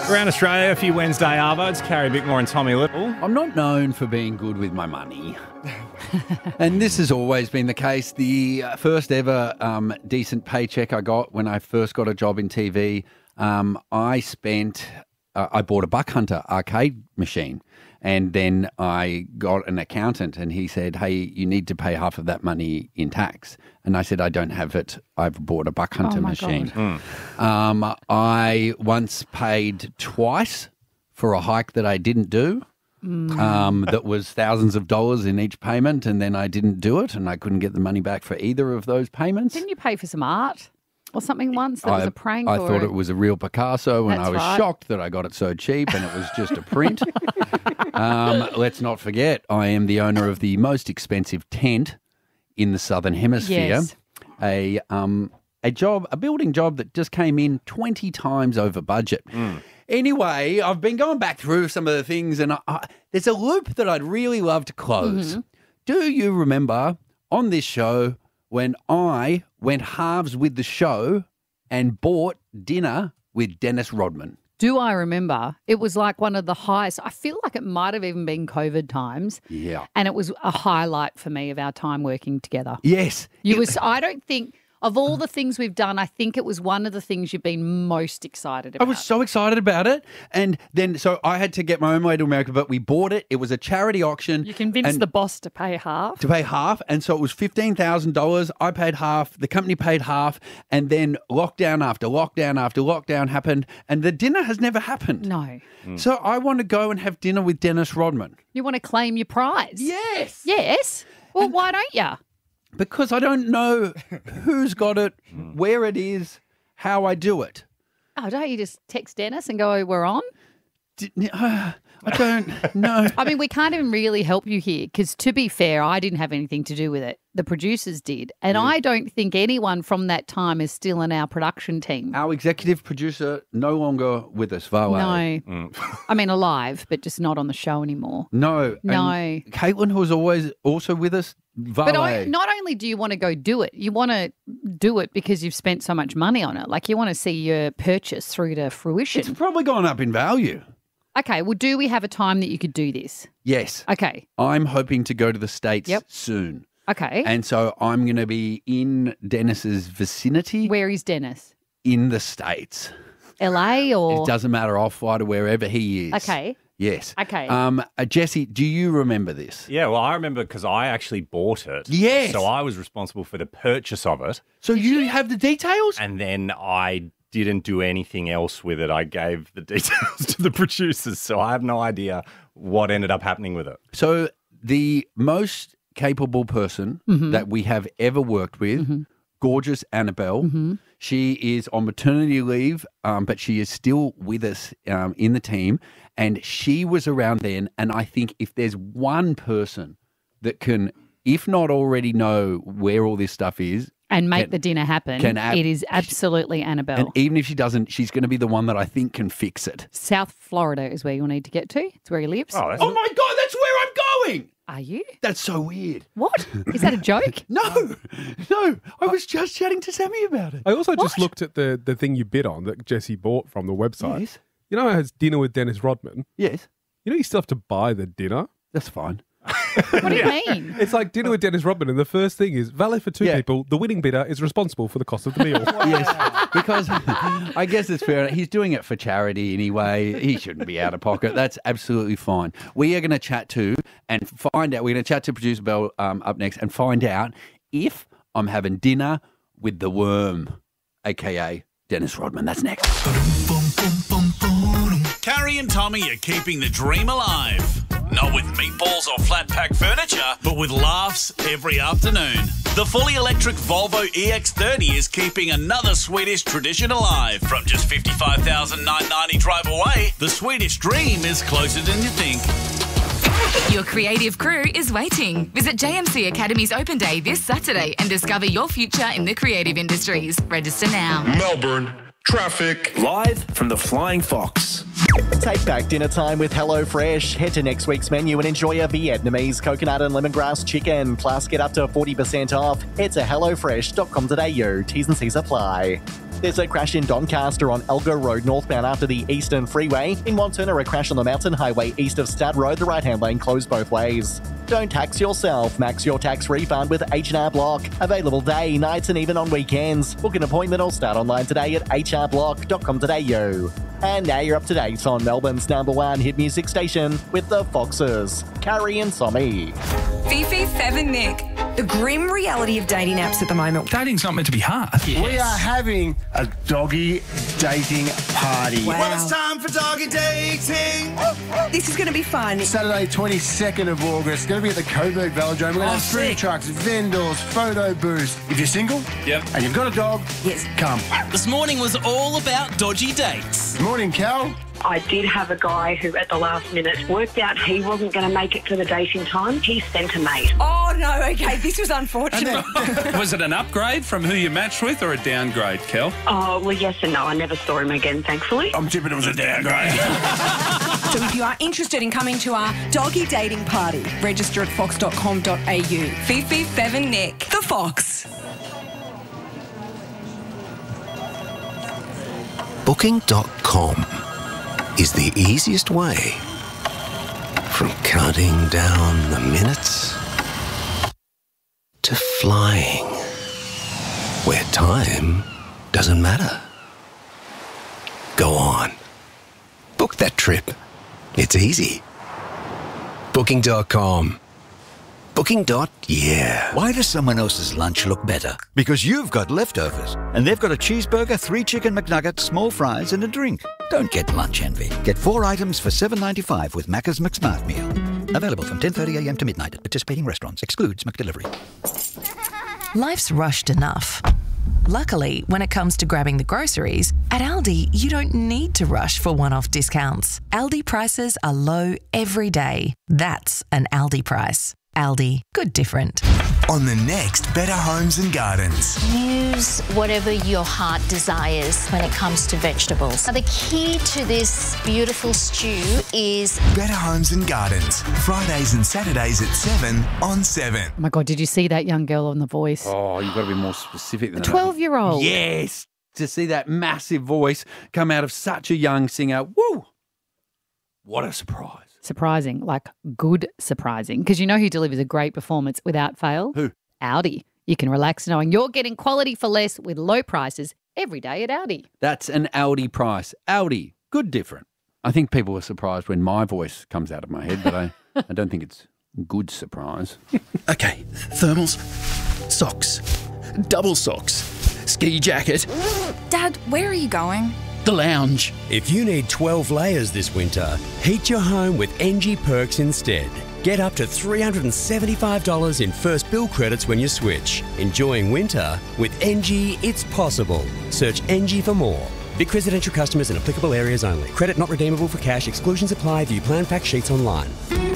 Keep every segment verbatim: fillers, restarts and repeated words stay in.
Around Australia, a few Wednesday arvodes. Carrie Bickmore and Tommy Little. I'm not known for being good with my money. And this has always been the case. The uh, first ever um, decent paycheck I got when I first got a job in T V, um, I spent, uh, I bought a Buck Hunter arcade machine. And then I got an accountant and he said, hey, you need to pay half of that money in tax. And I said, I don't have it. I've bought a Buck Hunter Oh, my machine. God. Um, I once paid twice for a hike that I didn't do. Um, that was thousands of dollars in each payment, and then I didn't do it, and I couldn't get the money back for either of those payments. Didn't you pay for some art or something once that was I, a prank? I or thought a- it was a real Picasso, and That's I was right. shocked that I got it so cheap, and it was just a print. um, let's not forget, I am the owner of the most expensive tent in the Southern Hemisphere. Yes. A um, a job, a building job that just came in twenty times over budget. Anyway, I've been going back through some of the things, and I, I, there's a loop that I'd really love to close. Mm-hmm. Do you remember on this show when I went halves with the show and bought dinner with Dennis Rodman? Do I remember? It was like one of the highest. I feel like it might have even been COVID times. Yeah. And it was a highlight for me of our time working together. Yes. You was. I don't think of all the things we've done, I think it was one of the things you've been most excited I about. was so excited about it. And then, so I had to get my own way to America, but we bought it. It was a charity auction. You convinced and- the boss to pay half. to pay half, and so it was fifteen thousand dollars. I paid half, the company paid half, and then lockdown after lockdown after lockdown happened, and the dinner has never happened. No. So I want to go and have dinner with Dennis Rodman. You want to claim your prize? Yes. Yes. Well, why don't you? Because I don't know who's got it, where it is, how I do it. Oh, don't you just text Dennis and go, we're on? D- uh, I don't know. I mean, we can't even really help you here because, to be fair, I didn't have anything to do with it. The producers did. And I don't think anyone from that time is still in our production team. Our executive producer no longer with us, Vale. No. I mean, alive, but just not on the show anymore. No. No. And Caitlin, who was always also with us, Vale. But I, not only do you want to go do it, you want to do it because you've spent so much money on it. Like you want to see your purchase through to fruition. It's probably gone up in value. Okay, well, do we have a time that you could do this? Yes. Okay, I'm hoping to go to the States Yep. soon. okay. And so I'm going to be in Dennis's vicinity Where is Dennis? in the States. L A or? It doesn't matter. I'll fly to wherever he is. Okay. Yes. Okay. Um, uh, Jesse, do you remember this? Yeah, well, I remember because I actually bought it. Yes. So I was responsible for the purchase of it. So you have the details? And then I didn't do anything else with it. I gave the details to the producers. So I have no idea what ended up happening with it. So the most capable person Mm-hmm. that we have ever worked with, gorgeous Annabelle, Mm-hmm. she is on maternity leave, um, but she is still with us um, in the team. And she was around then. And I think if there's one person that can, if not already know where all this stuff is, and make can- the dinner happen, can ab- it is absolutely Annabelle. and even if she doesn't, she's going to be the one that I think can fix it. South Florida is where you'll need to get to. It's where he lives. Oh, that's Oh my God, that's where I'm going. Are you? That's so weird. What? Is that a joke? No, no, I was just chatting to Sammy about it. I also just What? looked at the, the thing you bid on that Jesse bought from the website. Yes. You know, it has dinner with Dennis Rodman. Yes, You know, you still have to buy the dinner. that's fine. What do you mean? It's like dinner with Dennis Rodman, and the first thing is valid for two Yeah. people. The winning bidder is responsible for the cost of the meal. Yes, because I guess it's fair. He's doing it for charity anyway. He shouldn't be out of pocket. That's absolutely fine. We are going to chat to and find out. We're going to chat to producer Belle um, up next and find out if I'm having dinner with the worm, aka Dennis Rodman. That's next. Carrie and Tommy are keeping the dream alive. Not with meatballs or flat pack furniture, but with laughs every afternoon. The fully electric Volvo E X thirty is keeping another Swedish tradition alive. From just fifty-five thousand nine hundred ninety drive away, the Swedish dream is closer than you think. Your creative crew is waiting. Visit J M C Academy's Open Day this Saturday and discover your future in the creative industries. Register now. Melbourne, traffic. Live from the Flying Fox. Take back dinner time with HelloFresh. Head to next week's menu and enjoy a Vietnamese coconut and lemongrass chicken. Plus, get up to forty percent off. Head to hello fresh dot com dot a u. T's and C's apply. There's a crash in Doncaster on Elgo Road northbound after the Eastern Freeway. In Wantirna, a crash on the Mountain Highway east of Stad Road. The right-hand lane closed both ways. Don't tax yourself. Max your tax refund with H and R Block. Available day, nights and even on weekends. Book an appointment or start online today at h r block dot com dot a u. And now you're up to date on Melbourne's number one hit music station with the Foxes. Carrie and Sommy. Fifi, Fev and Nick. The grim reality of dating apps at the moment. Dating's not meant to be hard. We are having a doggy dating party. Wow. Well, it's time for doggy dating. This is going to be fun. Saturday, twenty-second of August. Going to be at the Coburg Velodrome. We're going to Oh, have food sick. trucks, vendors, photo booths. If you're single, Yep. and you've got a dog, Yes. come. This morning was all about dodgy dates. Good morning, Cal. I did have a guy who at the last minute worked out he wasn't going to make it for the dating time. He sent a mate. Oh, no, okay, this was unfortunate. Was it an upgrade from who you matched with or a downgrade, Kel? Oh, well, yes and no. I never saw him again, thankfully. I'm tipping it was a downgrade. So if you are interested in coming to our doggy dating party, register at fox dot com dot a u. Fifi, Fev and Nick, the Fox. Booking dot com is the easiest way from counting down the minutes to flying where time doesn't matter. Go on. Book that trip. It's easy. Booking dot com. Booking. Yeah. Why does someone else's lunch look better? Because you've got leftovers, and they've got a cheeseburger, three chicken McNuggets, small fries, and a drink. Don't get lunch envy. Get four items for seven ninety-five with Macca's McSmart Meal. Available from ten thirty a m to midnight at participating restaurants. Excludes McDelivery. Life's rushed enough. Luckily, when it comes to grabbing the groceries, at Aldi, you don't need to rush for one-off discounts. Aldi prices are low every day. That's an Aldi price. Aldi, good different. On the next Better Homes and Gardens. Use whatever your heart desires when it comes to vegetables. Now, the key to this beautiful stew is Better Homes and Gardens. Fridays and Saturdays at seven on seven. Oh my God, did you see that young girl on The Voice? Oh, you've got to be more specific than A that. twelve-year-old. Yes. To see that massive voice come out of such a young singer. Woo! What a surprise. Surprising, like good surprising. Because you know who delivers a great performance without fail? Who? Audi. You can relax knowing you're getting quality for less with low prices every day at Audi. That's an Audi price. Audi, good different. I think people are surprised when my voice comes out of my head, but I, I don't think it's good surprise. Okay, thermals, socks, double socks, ski jacket. Dad, where are you going? The lounge. If you need twelve layers this winter, heat your home with N G Perks instead. Get up to three hundred seventy-five dollars in first bill credits when you switch. Enjoying winter with N G, it's possible. Search N G for more. Vic residential customers in applicable areas only. Credit not redeemable for cash. Exclusions apply. View plan fact sheets online.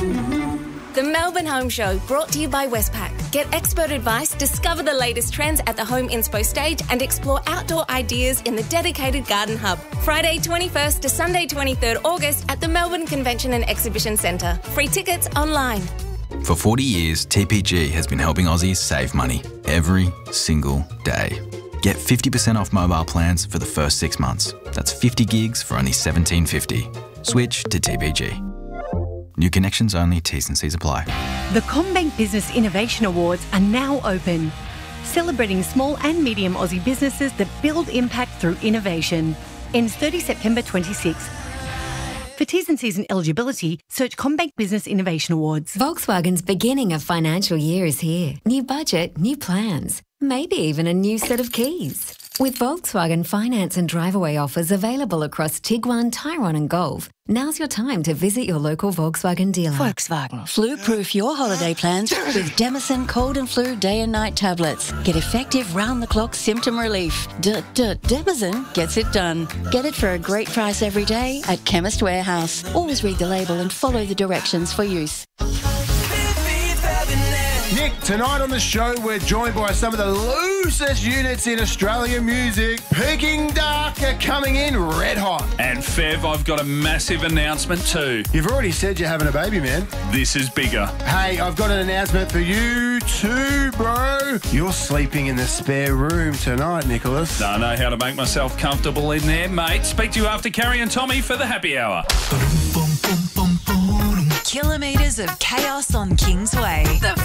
The Melbourne Home Show, brought to you by Westpac. Get expert advice, discover the latest trends at the Home Inspo stage, and explore outdoor ideas in the dedicated Garden Hub. Friday twenty-first to Sunday twenty-third August at the Melbourne Convention and Exhibition Centre. Free tickets online. For forty years, T P G has been helping Aussies save money every single day. Get fifty percent off mobile plans for the first six months. That's fifty gigs for only seventeen fifty. Switch to T P G. New connections only, T's and C's apply. The CommBank Business Innovation Awards are now open, celebrating small and medium Aussie businesses that build impact through innovation. Ends thirtieth September twenty-sixth. For T's and C's and eligibility, search CommBank Business Innovation Awards. Volkswagen's beginning of financial year is here. New budget, new plans, maybe even a new set of keys. With Volkswagen finance and drive-away offers available across Tiguan, Tyrone and Golf, now's your time to visit your local Volkswagen dealer. Volkswagen. Flu-proof your holiday plans with Demison cold and flu day and night tablets. Get effective round-the-clock symptom relief. D-d-Demison gets it done. Get it for a great price every day at Chemist Warehouse. Always read the label and follow the directions for use. Nick, tonight on the show, we're joined by some of the loosest units in Australian music. Peking Duck are coming in red hot. And And Fev, I've got a massive announcement too. You've already said you're having a baby, man. This is bigger. Hey, I've got an announcement for you too, bro. You're sleeping in the spare room tonight, Nicholas. I know how to make myself comfortable in there, mate. Speak to you after Carrie and Tommy for the happy hour. Kilometres of chaos on Kingsway. The